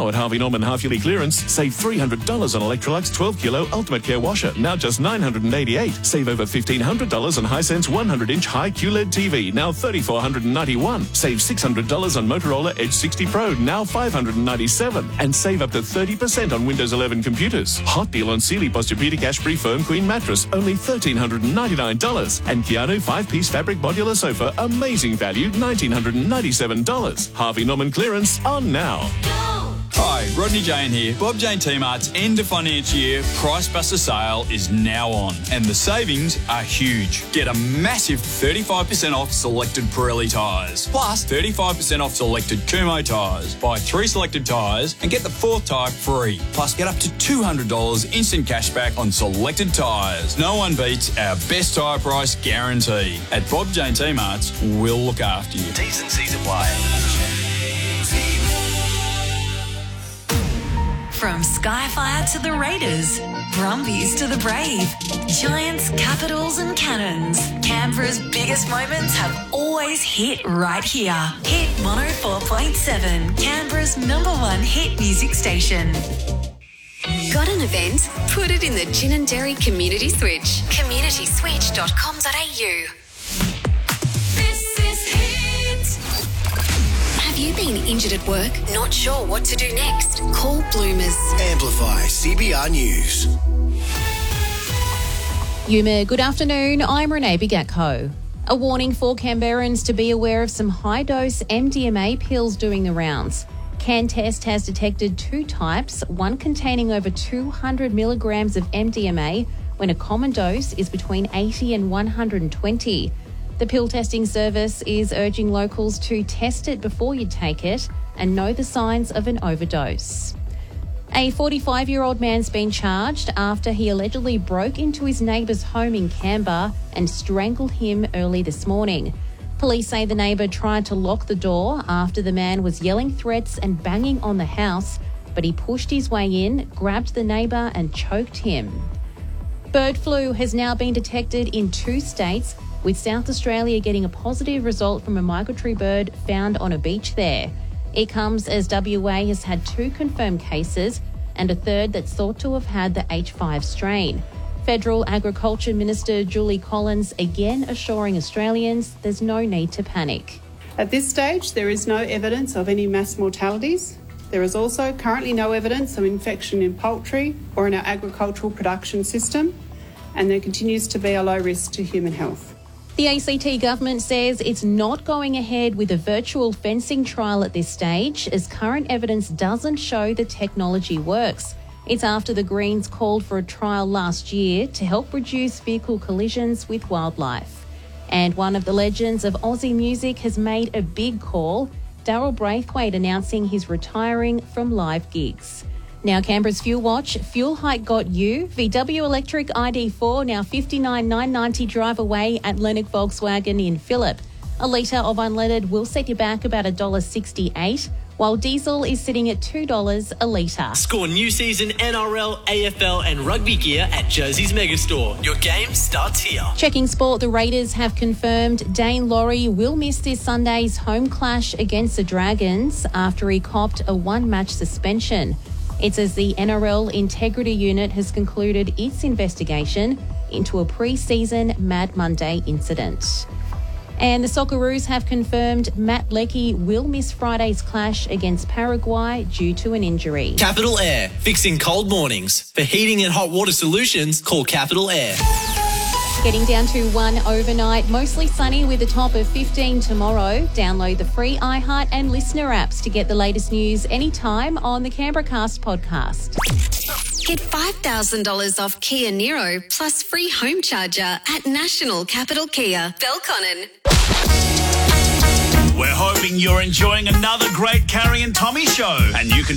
Now at Harvey Norman half-yearly clearance, save $300 on Electrolux 12-kilo Ultimate Care washer, now just $988. Save over $1,500 on Hisense 100-inch high QLED TV, now $3,491. Save $600 on Motorola Edge 60 Pro, now $597. And save up to 30% on Windows 11 computers. Hot deal on Sealy Posturepedic Ashbury Firm Queen mattress, only $1,399. And Keanu 5-piece fabric modular sofa, amazing value, $1,997. Harvey Norman clearance on now. Hi, Rodney Jane here. Bob Jane T-Mart's end of financial year Price Buster sale is now on, and the savings are huge. Get a massive 35% off selected Pirelli tyres, plus 35% off selected Kumho tyres. Buy 3 selected tyres and get the 4th tyre free. Plus, get up to $200 instant cashback on selected tyres. No one beats our best tyre price guarantee. At Bob Jane T-Mart's, we'll look after you. T's and C's apply. From Skyfire to the Raiders, Brumbies to the Brave, Giants, Capitals and Cannons, Canberra's biggest moments have always hit right here. Hit 104.7, Canberra's #1 hit music station. Got an event? Put it in the Gin and Dairy Community Switch. communityswitch.com.au. Have you been injured at work? Not sure what to do next? Call Bloomers. Amplify CBR News. Yuma, good afternoon. I'm Renee Bigatko. A warning for Canberrans to be aware of some high-dose MDMA pills doing the rounds. CanTest has detected 2 types, one containing over 200 milligrams of MDMA when a common dose is between 80 and 120. The pill testing service is urging locals to test it before you take it and know the signs of an overdose. A 45-year-old man's been charged after he allegedly broke into his neighbour's home in Canberra and strangled him early this morning. Police say the neighbour tried to lock the door after the man was yelling threats and banging on the house, but he pushed his way in, grabbed the neighbour and choked him. Bird flu has now been detected in 2 states, with South Australia getting a positive result from a migratory bird found on a beach there. It comes as WA has had 2 confirmed cases and a third that's thought to have had the H5 strain. Federal Agriculture Minister Julie Collins again assuring Australians there's no need to panic. At this stage, there is no evidence of any mass mortalities. There is also currently no evidence of infection in poultry or in our agricultural production system, and there continues to be a low risk to human health. The ACT government says it's not going ahead with a virtual fencing trial at this stage, as current evidence doesn't show the technology works. It's after the Greens called for a trial last year to help reduce vehicle collisions with wildlife. And one of the legends of Aussie music has made a big call, Daryl Braithwaite announcing he's retiring from live gigs. Now Canberra's Fuel Watch, fuel hike got you. VW electric ID4 now $59,990 drive away at Lennox Volkswagen in Phillip. A litre of unleaded will set you back about $1.68, while diesel is sitting at $2 a litre. Score new season NRL, AFL and rugby gear at Jersey's Megastore. Your game starts here. Checking sport, the Raiders have confirmed Dane Laurie will miss this Sunday's home clash against the Dragons after he copped a 1-match suspension. It's as the NRL Integrity Unit has concluded its investigation into a pre-season Mad Monday incident. And the Socceroos have confirmed Matt Leckie will miss Friday's clash against Paraguay due to an injury. Capital Air, fixing cold mornings. For heating and hot water solutions, call Capital Air. Getting down to 1 overnight, mostly sunny with a top of 15 tomorrow. Download the free iHeart and Listener apps to get the latest news anytime on the Canberra Cast podcast. Get $5,000 off Kia Niro plus free home charger at National Capital Kia, Belconnen. We're hoping you're enjoying another great Carrie and Tommy show, and you can